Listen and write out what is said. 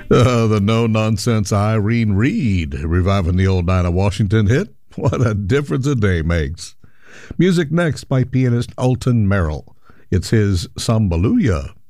The no-nonsense Irene Reed reviving the old Dinah Washington hit. What a difference a day makes. Music next by pianist Alton Merrill. It's his Sambaluya.